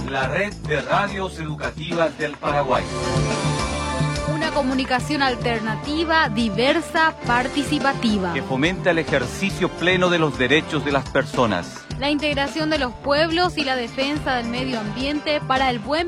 La red de radios educativas del Paraguay. Una comunicación alternativa, diversa, participativa. Que fomenta el ejercicio pleno de los derechos de las personas. La integración de los pueblos y la defensa del medio ambiente para el buen